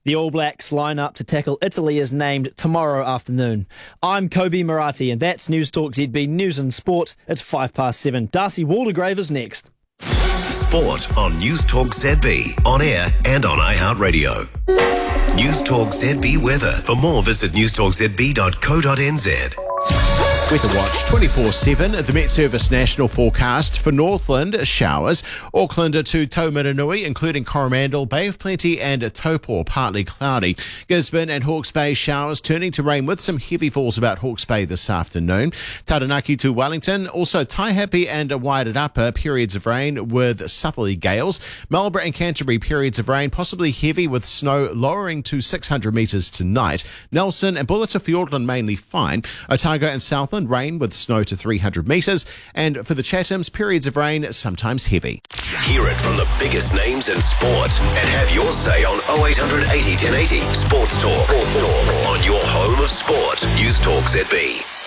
The All Blacks line up to tackle Italy is named tomorrow afternoon. I'm Kobe Murati, and that's News Talk ZB News and Sport. It's 7:05. Darcy Waldegrave is next. Sport on News Talk ZB, on air and on iHeartRadio. News Talk ZB weather. For more, visit newstalkzb.co.nz. Weather Watch 24/7, the Met Service national forecast for Northland, showers. Auckland to Taumarunui, including Coromandel, Bay of Plenty and Taupo, partly cloudy. Gisborne and Hawke's Bay, showers turning to rain with some heavy falls about Hawke's Bay this afternoon. Taranaki to Wellington, also Taihape and Wairakapa, periods of rain with southerly gales. Marlborough and Canterbury, periods of rain, possibly heavy with snow lowering to 600 metres tonight. Nelson and Bulletin Fiordland mainly fine. Otago and Southland, rain with snow to 300 metres, and for the Chathams, periods of rain, sometimes heavy. Hear it from the biggest names in sport and have your say on 0800 80 1080 Sports Talk on your home of sport. News Talk ZB.